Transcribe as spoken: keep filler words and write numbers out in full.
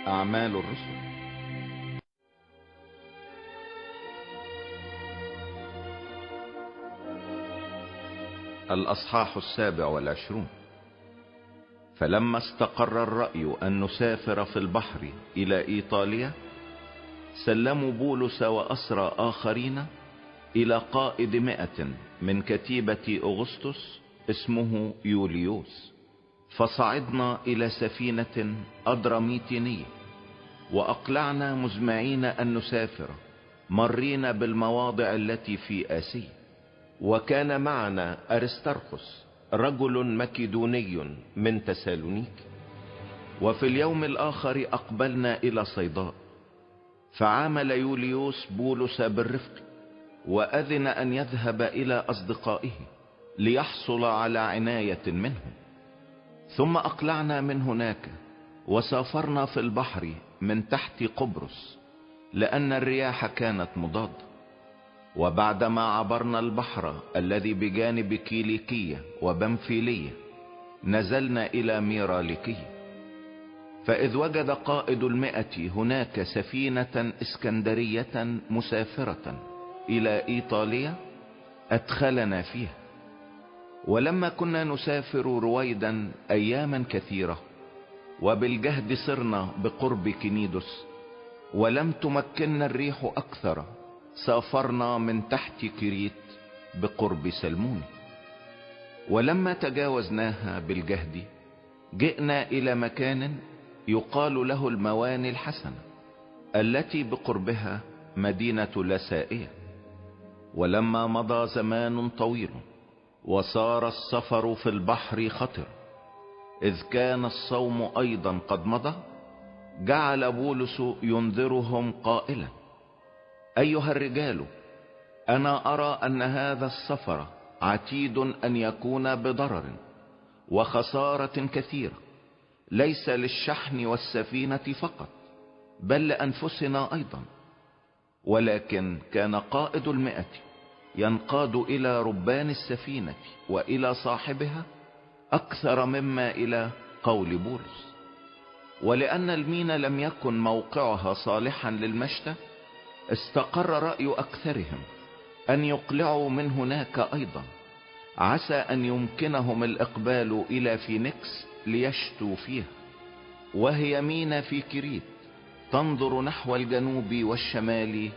أعمال الرسل. الأصحاح السابع والعشرون. فلما استقر الرأي أن نسافر في البحر إلى إيطاليا، سلموا بولس وأسرى آخرين إلى قائد مئة من كتيبة أغسطس اسمه يوليوس، فصعدنا إلى سفينة أدراميتينية، وأقلعنا مزمعين أن نسافر مرين بالمواضع التي في آسيا. وكان معنا أرسترخس رجل مكيدوني من تسالونيك. وفي اليوم الآخر أقبلنا إلى صيداء، فعامل يوليوس بولس بالرفق، وأذن أن يذهب إلى أصدقائه ليحصل على عناية منهم. ثم أقلعنا من هناك وسافرنا في البحر من تحت قبرص، لأن الرياح كانت مضادة. وبعدما عبرنا البحر الذي بجانب كيليكية وبنفيلية، نزلنا إلى ميراليكية. فإذ وجد قائد المئة هناك سفينة اسكندرية مسافرة إلى إيطاليا، أدخلنا فيها. ولما كنا نسافر رويدا أياما كثيرة، وبالجهد صرنا بقرب كنيدوس، ولم تمكننا الريح أكثر، سافرنا من تحت كريت بقرب سلمون. ولما تجاوزناها بالجهد، جئنا إلى مكان يقال له المواني الحسنة، التي بقربها مدينة لسائية. ولما مضى زمان طويل وصار السفر في البحر خطر، إذ كان الصوم أيضا قد مضى، جعل بولس ينذرهم قائلا: أيها الرجال، أنا أرى أن هذا السفر عتيد أن يكون بضرر وخسارة كثيرة، ليس للشحن والسفينة فقط، بل لأنفسنا أيضا. ولكن كان قائد المئة ينقاد إلى ربان السفينة وإلى صاحبها أكثر مما إلى قول بولس. ولأن المين لم يكن موقعها صالحا للمشتى، استقر رأي أكثرهم أن يقلعوا من هناك أيضا، عسى أن يمكنهم الإقبال إلى فينيكس ليشتوا فيها، وهي مينا في كريت تنظر نحو الجنوب والشمال